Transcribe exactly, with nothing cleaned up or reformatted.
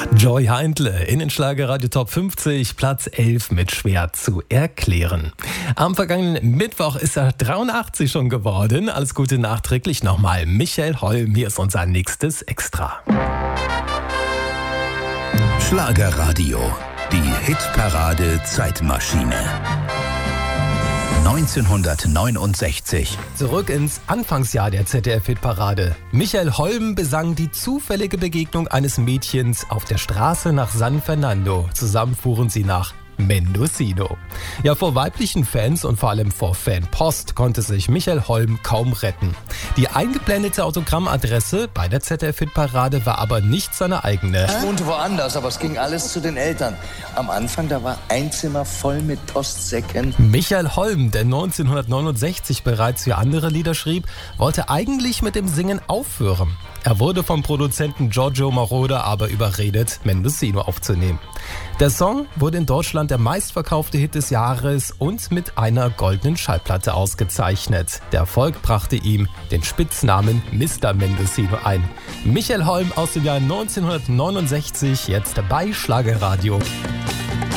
Joy Heindle in den Schlagerradio Top fünfzig, Platz elf mit Schwer zu erklären. Am vergangenen Mittwoch ist er dreiundachtzig schon geworden. Alles Gute nachträglich nochmal. Michael Holm, hier ist unser nächstes Extra. Schlagerradio, die Hitparade Zeitmaschine. neunzehnhundertneunundsechzig. Zurück ins Anfangsjahr der Z D F-Hitparade. Michael Holm besang die zufällige Begegnung eines Mädchens auf der Straße nach San Fernando. Zusammen fuhren sie nach Mendocino. Ja, vor weiblichen Fans und vor allem vor Fanpost konnte sich Michael Holm kaum retten. Die eingeblendete Autogrammadresse bei der Z D F-Hitparade war aber nicht seine eigene. Ich wohnte woanders, aber es ging alles zu den Eltern. Am Anfang, da war ein Zimmer voll mit Postsäcken. Michael Holm, der neunzehnhundertneunundsechzig bereits für andere Lieder schrieb, wollte eigentlich mit dem Singen aufhören. Er wurde vom Produzenten Giorgio Moroder aber überredet, Mendocino aufzunehmen. Der Song wurde in Deutschland der meistverkaufte Hit des Jahres und mit einer goldenen Schallplatte ausgezeichnet. Der Erfolg brachte ihm den Spitznamen Mister Mendocino ein. Michael Holm aus dem Jahr neunzehnhundertneunundsechzig, jetzt bei Schlagerradio.